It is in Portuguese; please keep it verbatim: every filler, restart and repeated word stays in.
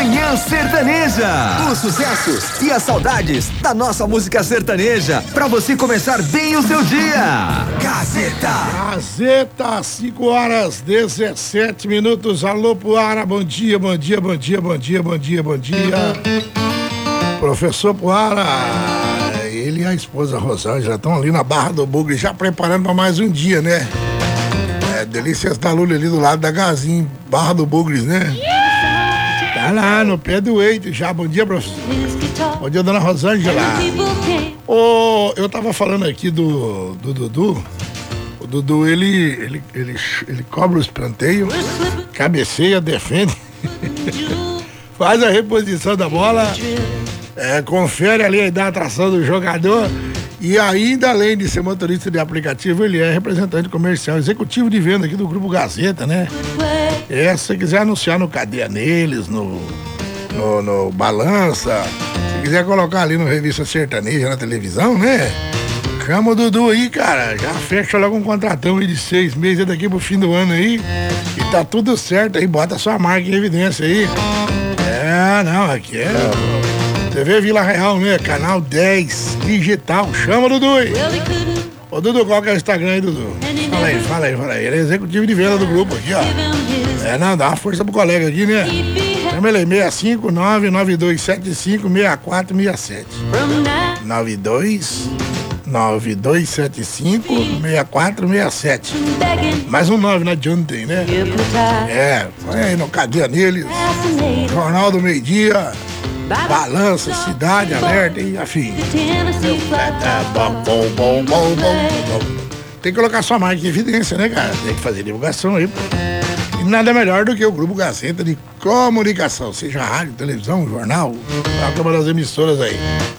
Manhã Sertaneja. Os sucessos e as saudades da nossa música sertaneja. Pra você começar bem o seu dia. Gazeta. Gazeta, cinco horas, dezessete minutos. Alô, Poara, bom dia, bom dia, bom dia, bom dia, bom dia, bom dia. Professor Poara, ele e a esposa Rosângela já estão ali na Barra do Bugre, já preparando para mais um dia, né? É, Delícias da Lula ali do lado da Gazinho, Barra do Bugres, né? Tá lá no pé do Eito já. Bom dia, professor. Bom dia, dona Rosângela. Ô, eu tava falando aqui do, do Dudu. O Dudu, ele, ele, ele, ele cobra os planteios, cabeceia, defende, faz a reposição da bola, é, confere ali da atração do jogador e ainda, além de ser motorista de aplicativo, ele é representante comercial, executivo de venda aqui do Grupo Gazeta, né? É, se você quiser anunciar no Cadeia Neles, no, no, no Balança, se quiser colocar ali no Revista Sertaneja na televisão, né? Chama o Dudu aí, cara, já fecha logo um contratão aí de seis meses daqui pro fim do ano aí e tá tudo certo aí, bota sua marca em evidência aí. É, não, aqui é T V Vila Real, né? Canal dez, digital, chama o Dudu aí. Ô Dudu, qual que é o Instagram aí, Dudu? Fala aí, fala aí, fala aí, ele é executivo de venda do grupo aqui, ó. É, não, dá uma força pro colega aqui, né? Chama ele aí, seis cinco nove nove dois sete cinco seis quatro seis sete. nove dois nove dois sete cinco seis quatro seis sete. Mais um nove na Junta, né? É, põe aí no Cadeia Neles, Jornal do Meio Dia, Balança, Cidade Alerta e afim. Tem que colocar sua marca em evidência, né, cara? Tem que fazer divulgação aí, pô. E nada melhor do que o Grupo Gazeta de Comunicação, seja rádio, televisão, jornal, a Câmara das Emissoras aí.